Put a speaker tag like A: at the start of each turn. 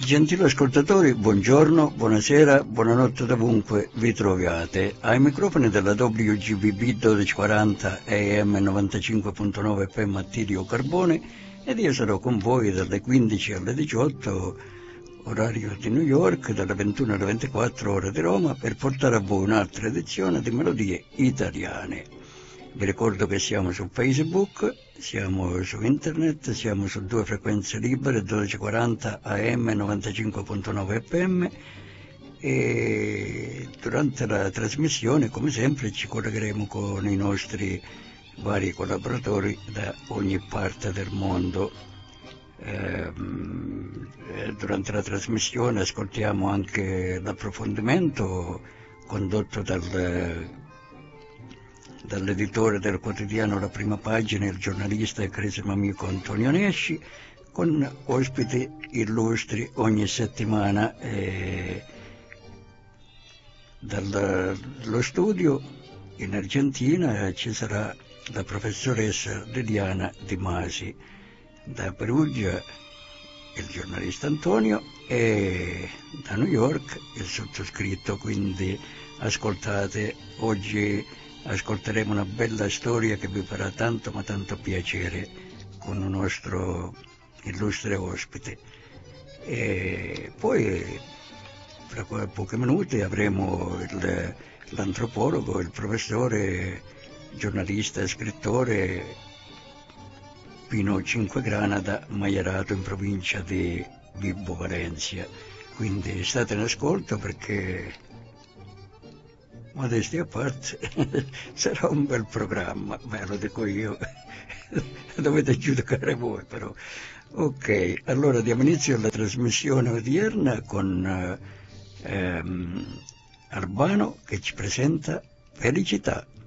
A: Gentili ascoltatori, buongiorno, buonasera, buonanotte dovunque vi troviate. Ai microfoni della WGBB 1240 AM 95.9 FM Attilio Carbone ed io sarò con voi dalle 15 alle 18, orario di New York, dalle 21 alle 24 ore di Roma, per portare a voi un'altra edizione di Melodie Italiane. Vi ricordo che siamo su Facebook, siamo su internet, siamo su due frequenze libere, 1240 AM 95.9 FM, e durante la trasmissione, come sempre, ci collegheremo con i nostri vari collaboratori da ogni parte del mondo. Durante la trasmissione ascoltiamo anche l'approfondimento condotto dall'editore del quotidiano La Prima Pagina, il giornalista e carissimo amico Antonio Nesci, con ospiti illustri ogni settimana. Dallo studio in Argentina ci sarà la professoressa Liliana Di Masi, da Perugia il giornalista Antonio e da New York il sottoscritto, quindi ascoltate. Oggi ascolteremo una bella storia che vi farà tanto ma tanto piacere con un nostro illustre ospite. E poi fra pochi minuti avremo l'antropologo, il professore, giornalista e scrittore Pino Cinquegrana da Maierato, in provincia di Vibo Valentia. Quindi state in ascolto perché, modestia a parte, sarà un bel programma, beh, lo dico io, dovete giudicare voi però. Ok, allora diamo inizio alla trasmissione odierna con Albano che ci presenta Felicità.